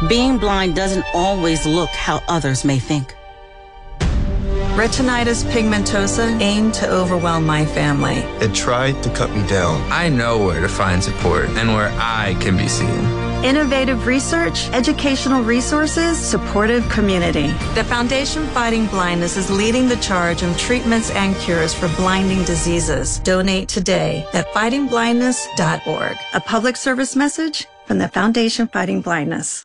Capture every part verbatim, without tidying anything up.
Being blind doesn't always look how others may think. Retinitis pigmentosa aimed to overwhelm my family. It tried to cut me down. I know where to find support and where I can be seen. Innovative research, educational resources, supportive community. The Foundation Fighting Blindness is leading the charge on treatments and cures for blinding diseases. Donate today at fighting blindness dot org. A public service message from the Foundation Fighting Blindness.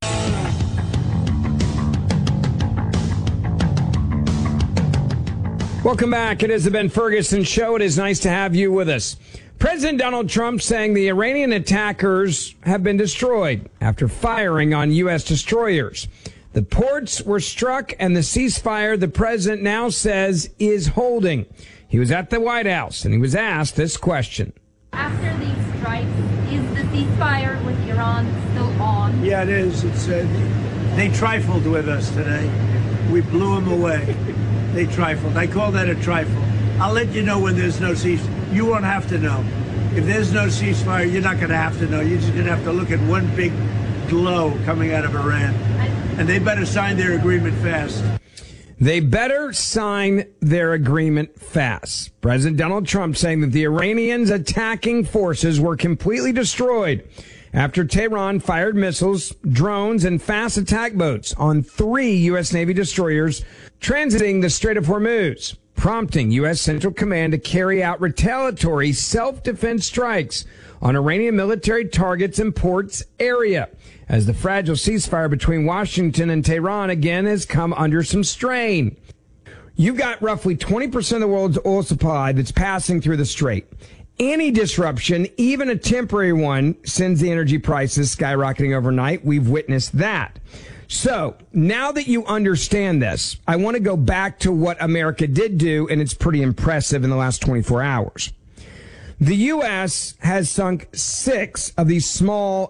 Welcome back. It is the Ben Ferguson Show. It is nice to have you with us. President Donald Trump saying the Iranian attackers have been destroyed after firing on U S destroyers. The ports were struck and the ceasefire the president now says is holding. He was at the White House and he was asked this question. After these strikes, is the ceasefire with Iran still on? Yeah, it is. It's uh, they trifled with us today. We blew them away. They trifled. I call that a trifle. I'll let you know when there's no ceasefire. You won't have to know. If there's no ceasefire, you're not going to have to know. You're just going to have to look at one big glow coming out of Iran. And they better sign their agreement fast. They better sign their agreement fast. President Donald Trump saying that the Iranians' attacking forces were completely destroyed after Tehran fired missiles, drones, and fast attack boats on three U S Navy destroyers transiting the Strait of Hormuz, prompting U S Central Command to carry out retaliatory self-defense strikes on Iranian military targets and ports area, as the fragile ceasefire between Washington and Tehran again has come under some strain. You've got roughly twenty percent of the world's oil supply that's passing through the strait. Any disruption, even a temporary one, sends the energy prices skyrocketing overnight. We've witnessed that. So now that you understand this, I want to go back to what America did do, and it's pretty impressive in the last twenty-four hours. The U S has sunk six of these small